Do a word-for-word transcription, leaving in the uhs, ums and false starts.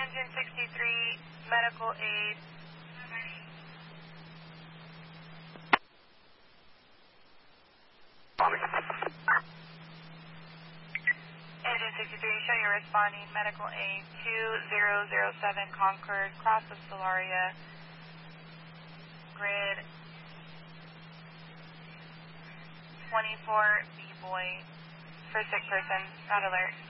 Engine sixty-three, medical aid. Engine sixty-three, show you're responding. Medical aid two zero zero seven Concord, cross of Solaria, grid twenty-four B boy for sick person, not alert.